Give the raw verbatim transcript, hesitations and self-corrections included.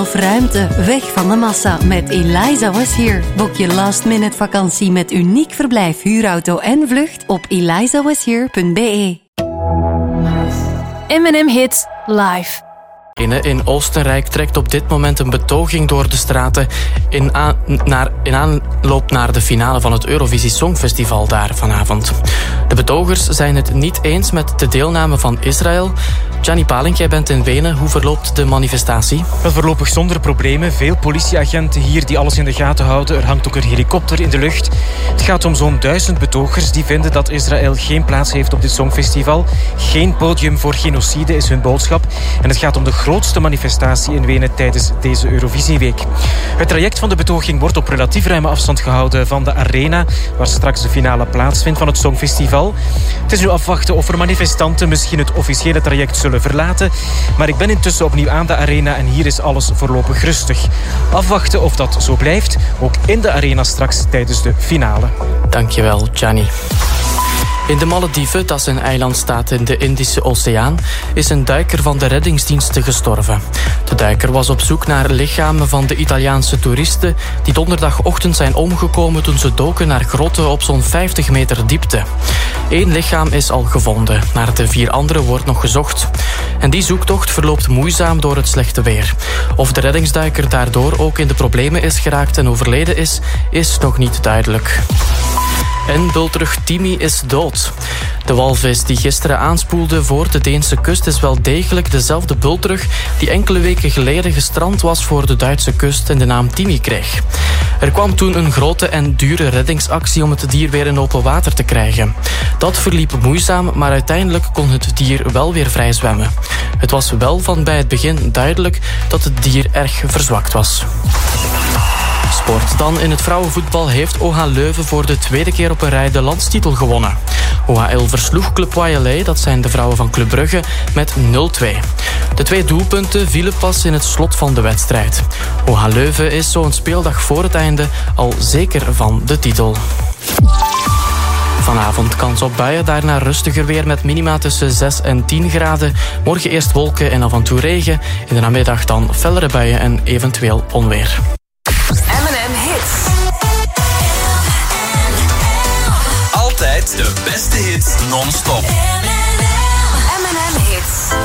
Of ruimte, weg van de massa met Eliza Was Here. Boek je last minute vakantie met uniek verblijf, huurauto en vlucht op eliza was here punt b e. M en M Hits live. In Oostenrijk trekt op dit moment een betoging door de straten in, aan, naar, in aanloop naar de finale van het Eurovisie Songfestival daar vanavond. De betogers zijn het niet eens met de deelname van Israël. Gianni Palink, jij bent in Wenen. Hoe verloopt de manifestatie? Wel, voorlopig zonder problemen. Veel politieagenten hier die alles in de gaten houden. Er hangt ook een helikopter in de lucht. Het gaat om zo'n duizend betogers die vinden dat Israël geen plaats heeft op dit Songfestival. Geen podium voor genocide is hun boodschap. En het gaat om de grootste manifestatie in Wenen tijdens deze Eurovisieweek. Het traject van de betoging wordt op relatief ruime afstand gehouden van de arena, waar straks de finale plaatsvindt van het Songfestival. Het is nu afwachten of er manifestanten misschien het officiële traject zullen verlaten. Maar ik ben intussen opnieuw aan de arena en hier is alles voorlopig rustig. Afwachten of dat zo blijft, ook in de arena straks tijdens de finale. Dankjewel, Gianni. In de Malediven, dat is een eilandstaat in de Indische Oceaan, is een duiker van de reddingsdiensten gestorven. De duiker was op zoek naar lichamen van de Italiaanse toeristen die donderdagochtend zijn omgekomen toen ze doken naar grotten op zo'n vijftig meter diepte. Eén lichaam is al gevonden, naar de vier andere wordt nog gezocht. En die zoektocht verloopt moeizaam door het slechte weer. Of de reddingsduiker daardoor ook in de problemen is geraakt en overleden is, is nog niet duidelijk. En bultrug Timi is dood. De walvis die gisteren aanspoelde voor de Deense kust is wel degelijk dezelfde bultrug die enkele weken geleden gestrand was voor de Duitse kust en de naam Timi kreeg. Er kwam toen een grote en dure reddingsactie om het dier weer in open water te krijgen. Dat verliep moeizaam, maar uiteindelijk kon het dier wel weer vrij zwemmen. Het was wel van bij het begin duidelijk dat het dier erg verzwakt was. Sport. Dan in het vrouwenvoetbal heeft O H Leuven voor de tweede keer op een rij de landstitel gewonnen. O H L versloeg Club Y L A, dat zijn de vrouwen van Club Brugge, met nul twee. De twee doelpunten vielen pas in het slot van de wedstrijd. O H Leuven is zo'n speeldag voor het einde al zeker van de titel. Vanavond kans op buien, daarna rustiger weer met minima tussen zes en tien graden. Morgen eerst wolken en af en toe regen. In de namiddag dan fellere buien en eventueel onweer. M en M Hits. Altijd de beste hits non-stop. M en M Hits.